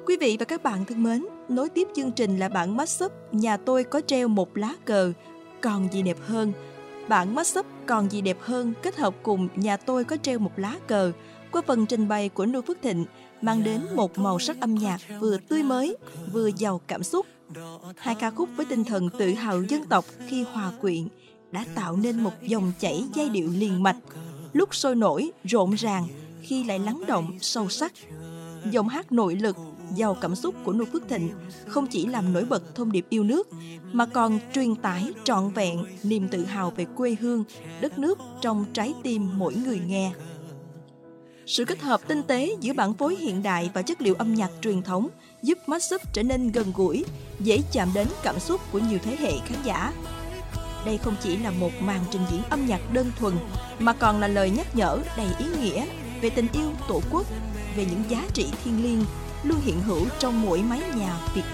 Quý vị và các bạn thân mến, nối tiếp chương trình là bản mashup Nhà tôi có treo một lá cờ, còn gì đẹp hơn. Bản mashup Còn gì đẹp hơn kết hợp cùng Nhà tôi có treo một lá cờ qua phần trình bày của Nu Phước Thịnh mang đến một màu sắc âm nhạc vừa tươi mới, vừa giàu cảm xúc. Hai ca khúc với tinh thần tự hào dân tộc khi hòa quyện đã tạo nên một dòng chảy giai điệu liền mạch, lúc sôi nổi, rộn ràng, khi lại lắng động, sâu sắc. Giọng hát nội lực, giàu cảm xúc của Nu Phước Thịnh không chỉ làm nổi bật thông điệp yêu nước, mà còn truyền tải trọn vẹn niềm tự hào về quê hương, đất nước trong trái tim mỗi người nghe. Sự kết hợp tinh tế giữa bản phối hiện đại và chất liệu âm nhạc truyền thống giúp mashup trở nên gần gũi, dễ chạm đến cảm xúc của nhiều thế hệ khán giả. Đây không chỉ là một màn trình diễn âm nhạc đơn thuần, mà còn là lời nhắc nhở đầy ý nghĩa về tình yêu Tổ quốc, về những giá trị thiêng liêng luôn hiện hữu trong mỗi mái nhà Việt